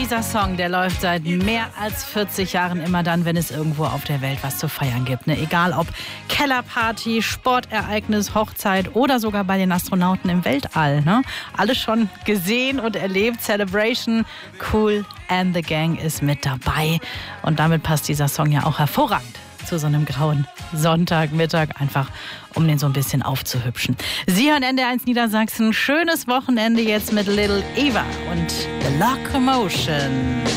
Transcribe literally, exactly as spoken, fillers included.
dieser Song, der läuft seit mehr als vierzig Jahren immer dann, wenn es irgendwo auf der Welt was zu feiern gibt. Ne? Egal ob Kellerparty, Sportereignis, Hochzeit oder sogar bei den Astronauten im Weltall. Ne? Alles schon gesehen und erlebt. Celebration, Kool and the Gang ist mit dabei. Und damit passt dieser Song ja auch hervorragend zu so einem grauen Sonntagmittag, einfach um den so ein bisschen aufzuhübschen. Sie hören N D R eins Niedersachsen. Schönes Wochenende jetzt mit Little Eva und The Locomotion.